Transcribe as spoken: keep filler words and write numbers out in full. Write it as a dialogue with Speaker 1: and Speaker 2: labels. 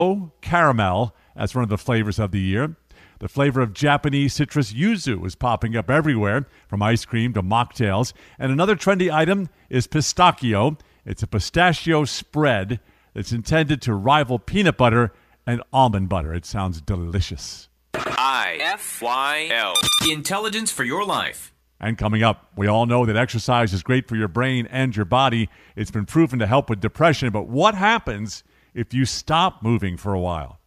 Speaker 1: Oh, caramel as one of the flavors of the year. The flavor of Japanese citrus yuzu is popping up everywhere, from ice cream to mocktails. And another trendy item is pistachio. It's a pistachio spread that's intended to rival peanut butter and almond butter. It sounds delicious.
Speaker 2: I F Y L. Intelligence for your life.
Speaker 1: And coming up, we all know that exercise is great for your brain and your body. It's been proven to help with depression, but what happens if you stop moving for a while?